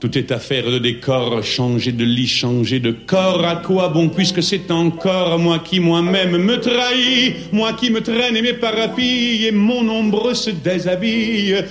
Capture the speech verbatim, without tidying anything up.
Tout est affaire de décor, changer de lit, changer de corps. À quoi bon, puisque c'est encore moi qui moi-même me trahis, moi qui me traîne et mes parapilles, et mon ombre se déshabille.